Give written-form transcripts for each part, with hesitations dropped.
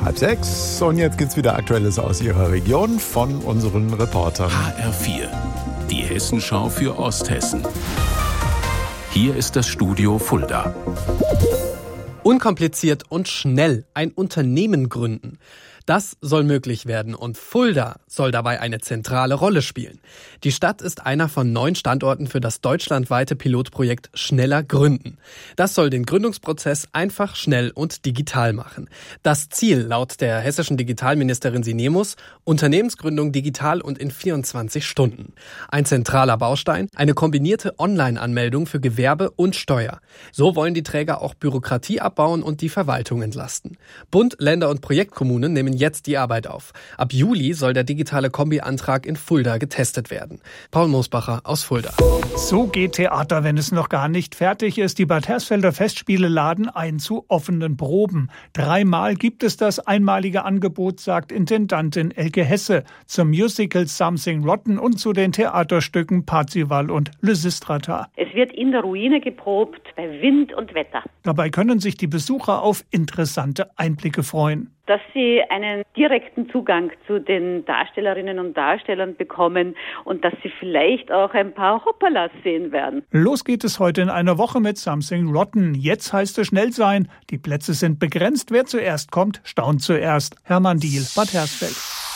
5:30 und jetzt gibt's wieder Aktuelles aus Ihrer Region von unseren Reportern. HR4, die Hessenschau für Osthessen. Hier ist das Studio Fulda. Unkompliziert und schnell ein Unternehmen gründen. Das soll möglich werden und Fulda soll dabei eine zentrale Rolle spielen. Die Stadt ist einer von 9 Standorten für das deutschlandweite Pilotprojekt Schneller Gründen. Das soll den Gründungsprozess einfach, schnell und digital machen. Das Ziel laut der hessischen Digitalministerin Sinemus: Unternehmensgründung digital und in 24 Stunden. Ein zentraler Baustein: eine kombinierte Online-Anmeldung für Gewerbe und Steuer. So wollen die Träger auch Bürokratie abbauen und die Verwaltung entlasten. Bund, Länder und Projektkommunen nehmen jetzt die Arbeit auf. Ab Juli soll der digitale Kombi-Antrag in Fulda getestet werden. Paul Moosbacher aus Fulda. So geht Theater, wenn es noch gar nicht fertig ist. Die Bad Hersfelder Festspiele laden ein zu offenen Proben. 3-mal gibt es das einmalige Angebot, sagt Intendantin Elke Hesse, zum Musical Something Rotten und zu den Theaterstücken Parzival und Lysistrata. Es wird in der Ruine geprobt, bei Wind und Wetter. Dabei können sich die Besucher auf interessante Einblicke freuen. Dass sie einen direkten Zugang zu den Darstellerinnen und Darstellern bekommen und dass sie vielleicht auch ein paar Hoppalas sehen werden. Los geht es heute in einer Woche mit Something Rotten. Jetzt heißt es schnell sein. Die Plätze sind begrenzt. Wer zuerst kommt, staunt zuerst. Hermann Diehl, Bad Hersfeld.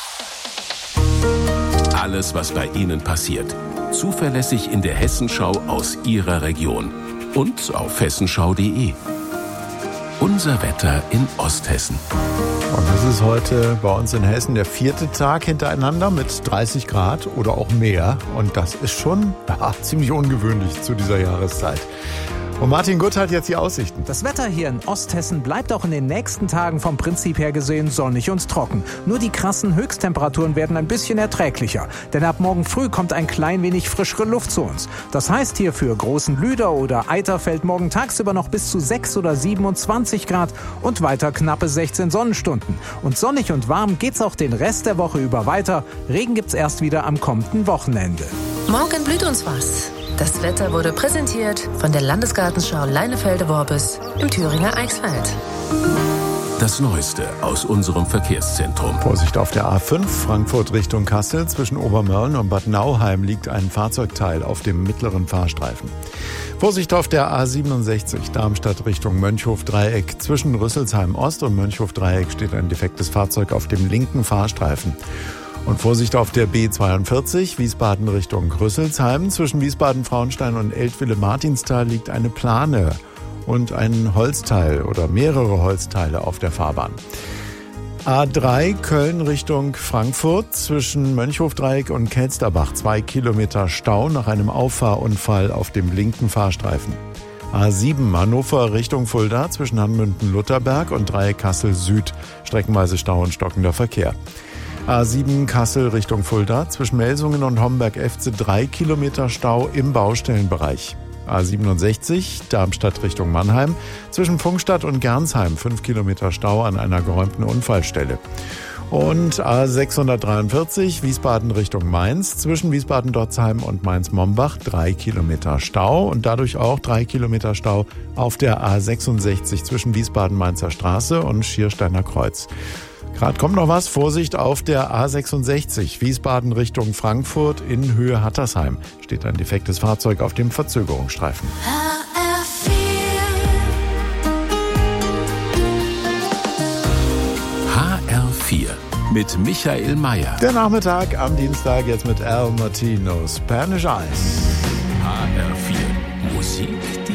Alles, was bei Ihnen passiert. Zuverlässig in der Hessenschau aus Ihrer Region. Und auf hessenschau.de. Unser Wetter in Osthessen. Und das ist heute bei uns in Hessen der 4. Tag hintereinander mit 30 Grad oder auch mehr. Und das ist schon ziemlich ungewöhnlich zu dieser Jahreszeit. Und Martin Gutt hat jetzt die Aussichten. Das Wetter hier in Osthessen bleibt auch in den nächsten Tagen vom Prinzip her gesehen sonnig und trocken. Nur die krassen Höchsttemperaturen werden ein bisschen erträglicher. Denn ab morgen früh kommt ein klein wenig frischere Luft zu uns. Das heißt hier für Großen Lüder oder Eiterfeld morgen tagsüber noch bis zu 6 oder 27 Grad und weiter knappe 16 Sonnenstunden. Und sonnig und warm geht's auch den Rest der Woche über weiter. Regen gibt's erst wieder am kommenden Wochenende. Morgen blüht uns was. Das Wetter wurde präsentiert von der Landesgartenschau Leinefelde-Worbis im Thüringer Eichsfeld. Das Neueste aus unserem Verkehrszentrum. Vorsicht auf der A5 Frankfurt Richtung Kassel. Zwischen Obermörlen und Bad Nauheim liegt ein Fahrzeugteil auf dem mittleren Fahrstreifen. Vorsicht auf der A67 Darmstadt Richtung Mönchhof-Dreieck. Zwischen Rüsselsheim Ost und Mönchhof-Dreieck steht ein defektes Fahrzeug auf dem linken Fahrstreifen. Und Vorsicht auf der B42 Wiesbaden Richtung Rüsselsheim. Zwischen Wiesbaden-Frauenstein und Eltville-Martinsthal liegt eine Plane und ein Holzteil oder mehrere Holzteile auf der Fahrbahn. A3 Köln Richtung Frankfurt. Zwischen Mönchhof-Dreieck und Kelsterbach 2 Kilometer Stau nach einem Auffahrunfall auf dem linken Fahrstreifen. A7 Hannover Richtung Fulda. Zwischen Hanmünden-Lutherberg und Dreieck Kassel Süd streckenweise Stau und stockender Verkehr. A7 Kassel Richtung Fulda, zwischen Melsungen und Homberg-Efze 3 Kilometer Stau im Baustellenbereich. A67 Darmstadt Richtung Mannheim, zwischen Pfungstadt und Gernsheim 5 Kilometer Stau an einer geräumten Unfallstelle. Und A643 Wiesbaden Richtung Mainz, zwischen Wiesbaden-Dotzheim und Mainz-Mombach 3 Kilometer Stau und dadurch auch 3 Kilometer Stau auf der A66 zwischen Wiesbaden-Mainzer Straße und Schiersteiner Kreuz. Gerade kommt noch was. Vorsicht auf der A66 Wiesbaden Richtung Frankfurt in Höhe Hattersheim. Steht ein defektes Fahrzeug auf dem Verzögerungsstreifen. HR4 mit Michael Mayer. Der Nachmittag am Dienstag jetzt mit Al Martino, Spanish Eyes. HR4 Musik,